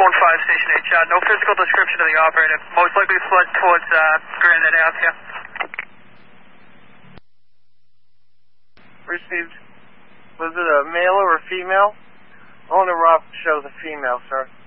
Station H. No physical description of the operator. Most likely fled towards Granite Ave here. Received. Was it a male or a female? Owner Rob shows a female, sir.